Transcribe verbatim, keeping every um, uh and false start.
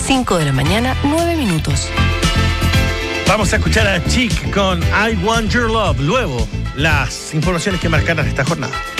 cinco de la mañana, nueve minutos. Vamos a escuchar a Chic con I Want Your Love. Luego, las informaciones que marcaron esta jornada.